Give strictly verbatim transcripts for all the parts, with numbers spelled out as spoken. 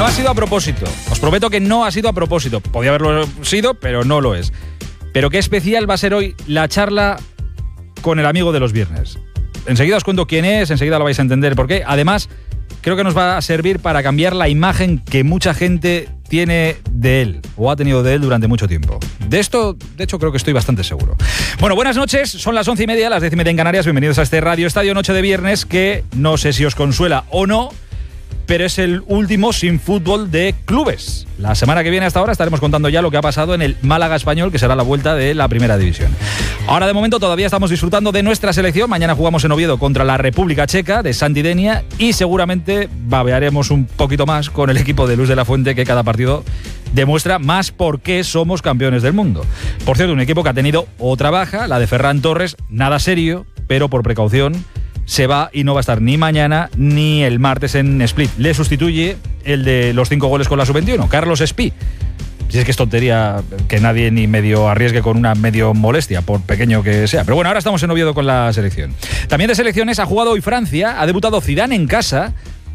no ha sido a propósito. Os prometo que no ha sido a propósito. Podía haberlo sido, pero no lo es. Pero qué especial va a ser hoy la charla con el amigo de los viernes. Enseguida os cuento quién es, enseguida lo vais a entender por qué. Además, creo que nos va a servir para cambiar la imagen que mucha gente tiene de él, o ha tenido de él durante mucho tiempo. De esto, de hecho, creo que estoy bastante seguro. Bueno, buenas noches, son las once y media, las diez y media en Canarias. Bienvenidos a este Radio Estadio Noche de Viernes, que no sé si os consuela o no, pero es el último sin fútbol de clubes. La semana que viene, hasta ahora, estaremos contando ya lo que ha pasado en el Málaga Español, que será la vuelta de la Primera División. Ahora, de momento, todavía estamos disfrutando de nuestra selección. Mañana jugamos en Oviedo contra la República Checa de Santi Denia y seguramente babearemos un poquito más con el equipo de Luis de la Fuente, que cada partido demuestra más por qué somos campeones del mundo. Por cierto, un equipo que ha tenido otra baja, la de Ferran Torres, nada serio, pero por precaución se va y no va a estar ni mañana ni el martes en Split. Le sustituye el de los cinco goles con la sub veintiuno, Carlos Espí. Si es que es tontería que nadie ni medio arriesgue con una medio molestia, por pequeño que sea. Pero bueno, ahora estamos en Oviedo con la selección. También de selecciones ha jugado hoy Francia, ha debutado Zidane en casa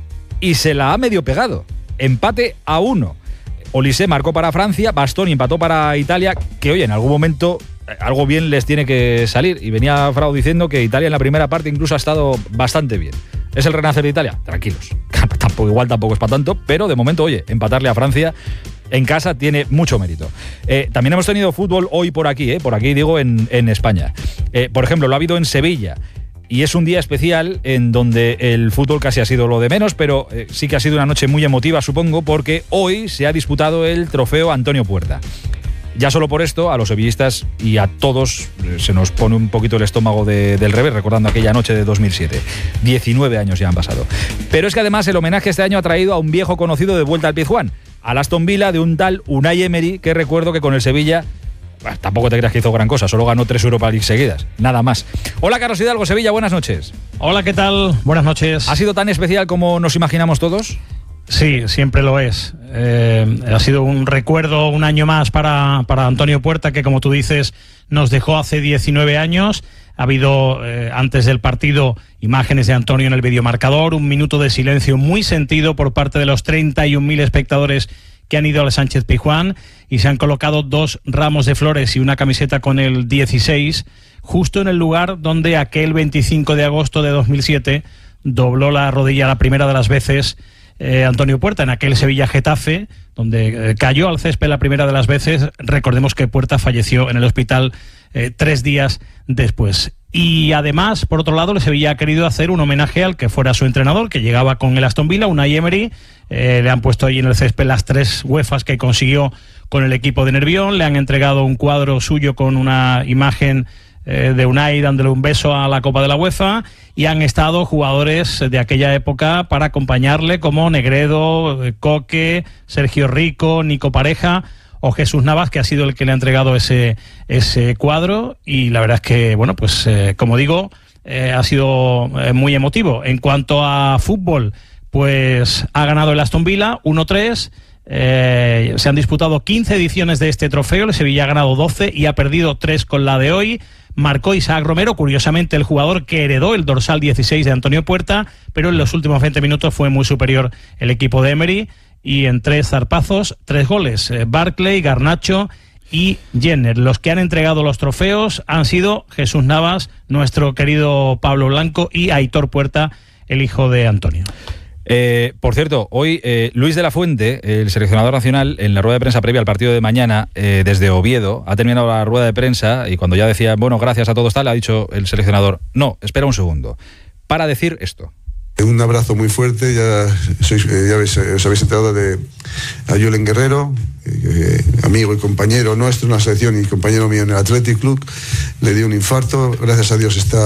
y se la ha medio pegado. Empate a uno. Olise marcó para Francia, Bastoni empató para Italia, que oye, en algún momento algo bien les tiene que salir. Y venía Frau diciendo que Italia en la primera parte incluso ha estado bastante bien. ¿Es el renacer de Italia? Tranquilos. Tampoco, igual tampoco es para tanto, pero de momento, oye, empatarle a Francia en casa tiene mucho mérito. Eh, también hemos tenido fútbol hoy por aquí, eh, por aquí digo en, en España. Eh, por ejemplo, lo ha habido en Sevilla. Y es un día especial en donde el fútbol casi ha sido lo de menos, pero eh, sí que ha sido una noche muy emotiva, supongo, porque hoy se ha disputado el trofeo Antonio Puerta. Ya solo por esto, a los sevillistas y a todos eh, se nos pone un poquito el estómago de, del revés, recordando aquella noche de dos mil siete. diecinueve años ya han pasado. Pero es que además el homenaje este año ha traído a un viejo conocido de vuelta al Pizjuán, al Aston Villa, de un tal Unai Emery, que recuerdo que con el Sevilla, bah, tampoco te creas que hizo gran cosa, solo ganó tres Europa League seguidas, nada más. Hola Carlos Hidalgo, Sevilla, buenas noches. Hola, ¿qué tal? Buenas noches. ¿Ha sido tan especial como nos imaginamos todos? Sí, siempre lo es. Eh, ha sido un recuerdo, un año más para, para Antonio Puerta, que como tú dices, nos dejó hace diecinueve años. Ha habido, eh, antes del partido, imágenes de Antonio en el videomarcador, un minuto de silencio muy sentido por parte de los treinta y un mil espectadores que han ido al Sánchez Pizjuán, y se han colocado dos ramos de flores y una camiseta con el dieciséis, justo en el lugar donde aquel veinticinco de agosto de dos mil siete dobló la rodilla la primera de las veces Eh, Antonio Puerta, en aquel Sevilla-Getafe, donde eh, cayó al césped la primera de las veces. Recordemos que Puerta falleció en el hospital eh, tres días después. Y además, por otro lado, el Sevilla ha querido hacer un homenaje al que fuera su entrenador, que llegaba con el Aston Villa, Unai Emery. Eh, le han puesto ahí en el césped las tres UEFAs que consiguió con el equipo de Nervión. Le han entregado un cuadro suyo con una imagen de Unai dándole un beso a la Copa de la UEFA, y han estado jugadores de aquella época para acompañarle, como Negredo, Coque, Sergio Rico, Nico Pareja o Jesús Navas, que ha sido el que le ha entregado ese, ese cuadro. Y la verdad es que, bueno, pues eh, como digo, eh, ha sido eh, muy emotivo. En cuanto a fútbol, pues ha ganado el Aston Villa uno tres. Eh, se han disputado quince ediciones de este trofeo, el Sevilla ha ganado doce y ha perdido tres con la de hoy. Marcó Isaac Romero, curiosamente el jugador que heredó el dorsal dieciséis de Antonio Puerta, pero en los últimos veinte minutos fue muy superior el equipo de Emery, y en tres zarpazos, tres goles, eh, Barclay, Garnacho y Jenner. Los que han entregado los trofeos han sido Jesús Navas, nuestro querido Pablo Blanco, y Aitor Puerta, el hijo de Antonio. Eh, por cierto, hoy eh, Luis de la Fuente, el seleccionador nacional, en la rueda de prensa previa al partido de mañana, eh, desde Oviedo, ha terminado la rueda de prensa, y cuando ya decía, bueno, gracias a todos tal, ha dicho el seleccionador, no, espera un segundo, para decir esto. Un abrazo muy fuerte, ya, sois, eh, ya habéis, os habéis enterado de a Julen Guerrero, eh, amigo y compañero nuestro en la selección y compañero mío en el Athletic Club. Le dio un infarto, gracias a Dios está